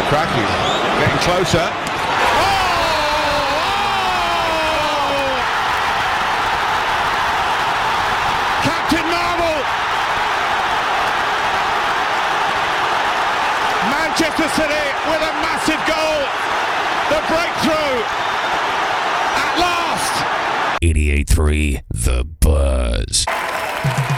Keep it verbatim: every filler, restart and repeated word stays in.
Lukaku getting closer. Oh! Captain Marvel! Manchester City with a massive goal. The breakthrough at last. eighty-eight point three The Buzz.